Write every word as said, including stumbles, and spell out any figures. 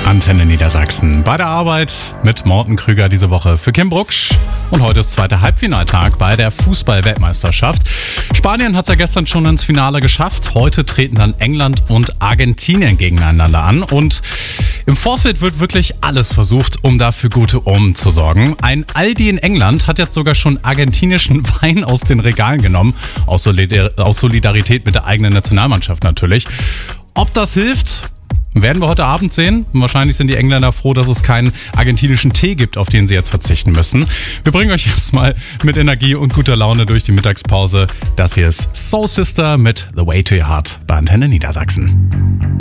Antenne Niedersachsen. Bei der Arbeit mit Morten Krüger diese Woche für Kim Brucksch. Und heute ist zweiter Halbfinaltag bei der Fußball-Weltmeisterschaft. Spanien hat es ja gestern schon ins Finale geschafft. Heute treten dann England und Argentinien gegeneinander an. Und im Vorfeld wird wirklich alles versucht, um dafür gute Omen zu sorgen. Ein Aldi in England hat jetzt sogar schon argentinischen Wein aus den Regalen genommen. Aus Solidar- aus Solidarität mit der eigenen Nationalmannschaft natürlich. Ob das hilft, werden wir heute Abend sehen. Wahrscheinlich sind die Engländer froh, dass es keinen argentinischen Tee gibt, auf den sie jetzt verzichten müssen. Wir bringen euch erstmal mit Energie und guter Laune durch die Mittagspause. Das hier ist Soul Sister mit The Way to Your Heart bei Antenne Niedersachsen.